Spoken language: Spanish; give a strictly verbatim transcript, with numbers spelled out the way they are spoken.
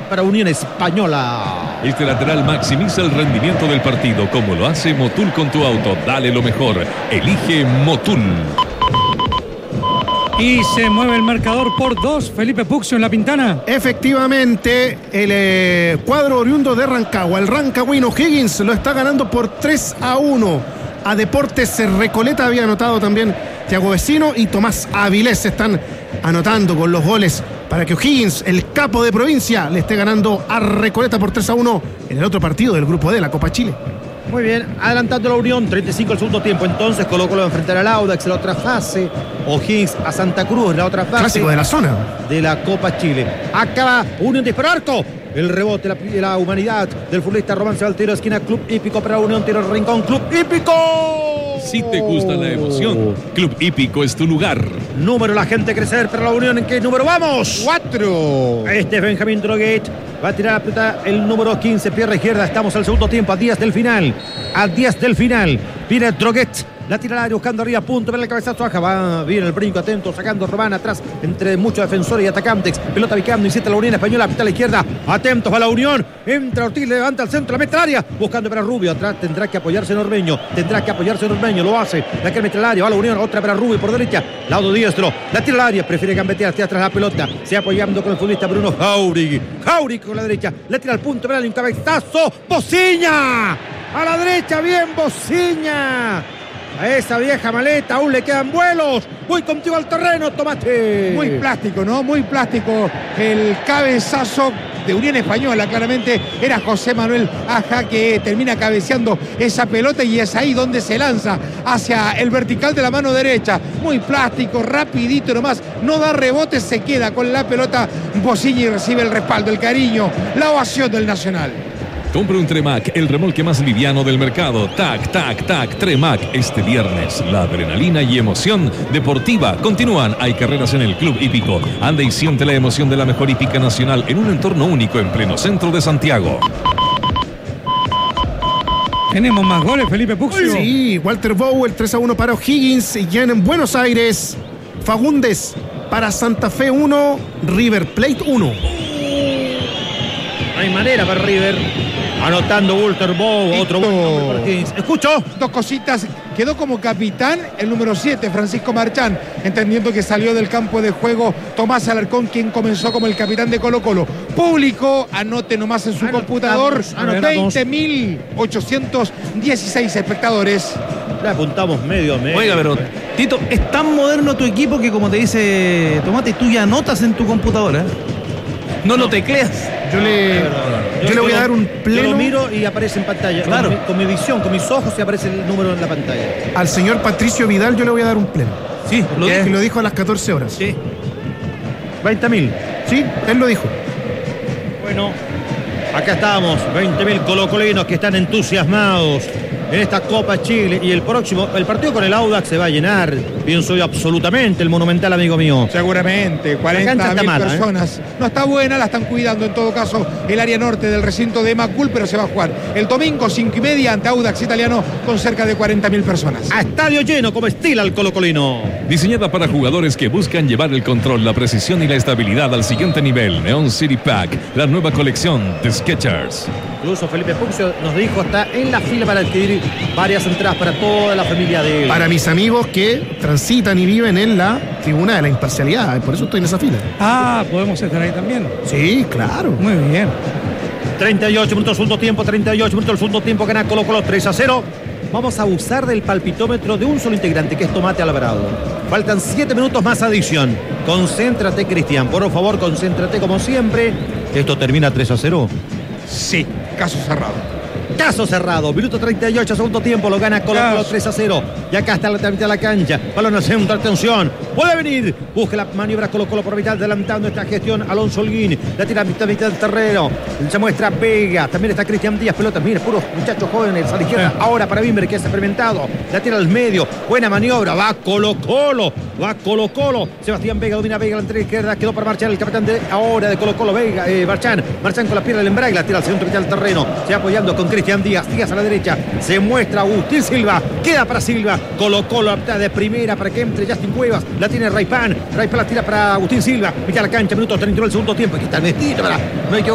para Unión Española. Este lateral maximiza el rendimiento del partido, como lo hace Motul con tu auto. Dale lo mejor. Elige Motul. Y se mueve el marcador por dos. Felipe Puxio en La Pintana. Efectivamente, el eh, cuadro oriundo de Rancagua, el rancagüino Higgins, lo está ganando por tres a uno. A Deportes Recoleta había anotado también Thiago Vecino y Tomás Avilés se están anotando con los goles para que O'Higgins, el capo de provincia, le esté ganando a Recoleta por tres a uno en el otro partido del Grupo D, la Copa Chile. Muy bien, adelantando la Unión, treinta y cinco el segundo tiempo. Entonces Colo-Colo va a enfrentar al Audax en la otra fase. O'Higgins a Santa Cruz en la otra fase. Clásico de la zona. De la Copa Chile. Acaba Unión disparo arco. El rebote, la, la humanidad del futbolista Román Sebaltero, esquina Club Hípico para la Unión, tiro al rincón, Club Hípico. Si te gusta la emoción, Club Hípico es tu lugar. Número, la gente crecer para la Unión. ¿En qué número vamos? Cuatro. Este es Benjamín Droguet. Va a tirar la pelota el número quince, pierna izquierda. Estamos al segundo tiempo, a días del final. A días del final. Viene Droguet. La tira al área buscando arriba, punto, ver el cabezazo, baja, va bien el brinco, atento, sacando Román atrás, entre muchos defensores y atacantes, pelota picando, insiste la Unión Española, pita a la izquierda, atentos a la Unión, entra Ortiz, levanta al centro, la mete al área, buscando para Rubio, atrás tendrá que apoyarse en Ormeño, tendrá que apoyarse en Ormeño, lo hace, la que mete al área, va la Unión, otra para Rubio por derecha, lado diestro, la tira al área, prefiere gambetear hacia atrás la pelota, se apoyando con el futbolista Bruno Jauregui, Jauregui con la derecha, la tira al punto, verá un cabezazo, Bociña, a la derecha, bien Bociña. A esa vieja maleta aún le quedan vuelos. Voy contigo al terreno, Tomate. Muy plástico, ¿no? Muy plástico. El cabezazo de Unión Española, claramente era José Manuel Aja que termina cabeceando esa pelota y es ahí donde se lanza hacia el vertical de la mano derecha. Muy plástico, rapidito nomás. No da rebote, se queda con la pelota Bociña y recibe el respaldo, el cariño, la ovación del Nacional. Compra un Tremac, el remolque más liviano del mercado. Tac, tac, tac, Tremac. Este viernes, la adrenalina y emoción deportiva continúan. Hay carreras en el Club Hípico. Anda y siente la emoción de la mejor hípica nacional en un entorno único en pleno centro de Santiago. Tenemos más goles, Felipe Puxio. Sí, Walter Bow, el tres a uno para O'Higgins. Y ya en Buenos Aires, Fagundes para Santa Fe uno, River Plate uno. No hay manera para River. Anotando Walter Bow, otro buen nombre para Higgins. Escucho. Dos cositas. Quedó como capitán el número siete, Francisco Marchán, entendiendo que salió del campo de juego Tomás Alarcón, quien comenzó como el capitán de Colo-Colo. Público, anote nomás en su Anotamos, computador, anotamos. veinte mil ochocientos dieciséis espectadores. Le apuntamos medio a medio. Oiga, pero Tito, es tan moderno tu equipo que, como te dice Tomate, tú ya anotas en tu computadora. No, no lo tecleas. Yo le, yo, Yo, le voy yo a dar un Yo pleno lo miro y aparece en pantalla. Claro. Con mi, con mi visión, con mis ojos, y aparece el número en la pantalla. al señor Patricio Vidal, yo le voy a dar un pleno. Sí, lo Que dije. lo dijo a las catorce horas. Sí. veinte mil. Sí, él lo dijo. Bueno, acá estamos, veinte mil colocolinos que están entusiasmados en esta Copa Chile. Y el próximo, el partido con el Audax se va a llenar, pienso yo, absolutamente, el Monumental, amigo mío. Seguramente, La cuarenta cancha está mil mala, personas. ¿eh? No está buena, la están cuidando en todo caso el área norte del recinto de Macul, pero se va a jugar el domingo cinco y media ante Audax Italiano con cerca de cuarenta mil personas. A estadio lleno, como estila el colocolino. Diseñada para jugadores que buscan llevar el control, la precisión y la estabilidad al siguiente nivel. Neon City Pack, la nueva colección de Skechers. Incluso Felipe Puxio nos dijo, está en la fila para adquirir varias entradas para toda la familia de él. Para mis amigos que transitan y viven en la tribuna de la imparcialidad, por eso estoy en esa fila. Ah, podemos estar ahí también. Sí, claro. Muy bien. treinta y ocho minutos del segundo tiempo, treinta y ocho minutos del segundo tiempo, gana Colo Colo tres a cero. Vamos a usar del palpitómetro de un solo integrante, que es Tomate Alvarado. Faltan siete minutos más adición. Concéntrate, Cristian, por favor, concéntrate como siempre. Esto termina tres a cero. Sí, caso cerrado. Caso cerrado, minuto treinta y ocho, segundo tiempo, lo gana Colo Colo tres a cero. Y acá está la mitad de la cancha, balón al centro, atención, puede venir, busca la maniobra Colo Colo por mitad, adelantando esta gestión Alonso Holguín, la tira a mitad, mitad del terreno, se muestra Vega, también está Cristian Díaz, pelotas, mira, puros muchachos jóvenes a la izquierda, ahora para Bimber, que es experimentado, la tira al medio, buena maniobra, va Colo Colo, va Colo Colo, Sebastián Vega domina Vega, la entrada izquierda, quedó para Marchán, el capitán de ahora de Colo Colo, Vega, eh, Marchán, Marchán con la pierna del embrague, la tira al centro, mitad del terreno, se va apoyando con Cristian Díaz, Díaz a la derecha, se muestra Agustín Silva, queda para Silva, Colo Colo de primera para que entre Justin Cuevas, la tiene Raipan, Raipan la tira para Agustín Silva, mitad de la cancha, minutos treinta y uno del segundo tiempo, aquí está el vestido, no hay que